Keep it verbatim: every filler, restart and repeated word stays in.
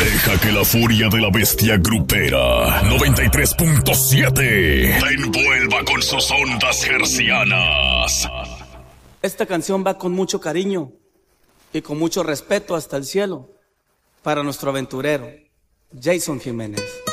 Deja que la furia de la bestia grupera noventa y tres punto siete te envuelva con sus ondas hercianas. Esta canción va con mucho cariño y con mucho respeto hasta el cielo para nuestro aventurero, Jason Jiménez.